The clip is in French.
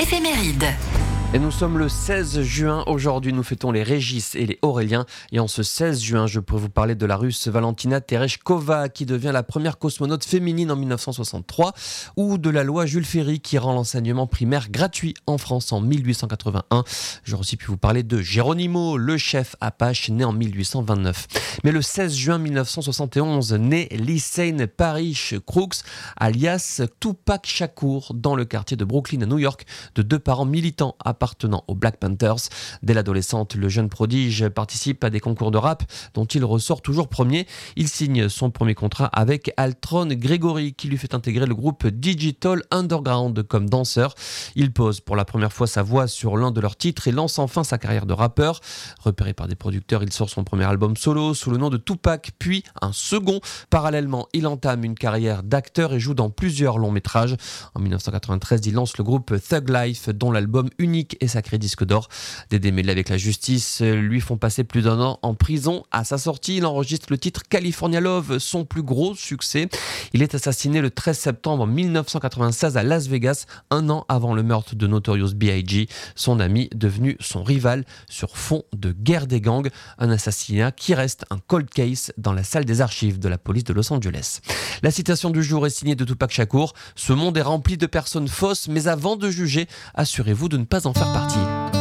éphéméride. Et nous sommes le 16 juin. Aujourd'hui, nous fêtons les Régis et les Auréliens. Et en ce 16 juin, je pourrais vous parler de la Russe Valentina Tereshkova, qui devient la première cosmonaute féminine en 1963, ou de la loi Jules Ferry, qui rend l'enseignement primaire gratuit en France en 1881. J'aurais aussi pu vous parler de Geronimo, le chef Apache, né en 1829. Mais le 16 juin 1971, naît Lysaine Parrish Crooks, alias Tupac Shakur, dans le quartier de Brooklyn à New York, de deux parents militants appartenant aux Black Panthers. Dès l'adolescente, le jeune prodige participe à des concours de rap dont il ressort toujours premier. Il signe son premier contrat avec Altron Gregory, qui lui fait intégrer le groupe Digital Underground comme danseur. Il pose pour la première fois sa voix sur l'un de leurs titres et lance enfin sa carrière de rappeur. Repéré par des producteurs, il sort son premier album solo sous le nom de Tupac, puis un second. Parallèlement, il entame une carrière d'acteur et joue dans plusieurs longs métrages. En 1993, il lance le groupe Thug Life, dont l'album unique est sacré disque d'or. Des démêlés avec la justice lui font passer plus d'un an en prison. À sa sortie, il enregistre le titre California Love, son plus gros succès. Il est assassiné le 13 septembre 1996 à Las Vegas, un an avant le meurtre de Notorious B.I.G., son ami devenu son rival sur fond de guerre des gangs. Un assassinat qui reste un cold case dans la salle des archives de la police de Los Angeles. La citation du jour est signée de Tupac Shakur. Ce monde est rempli de personnes fausses, mais avant de juger, assurez-vous de ne pas en faire partie.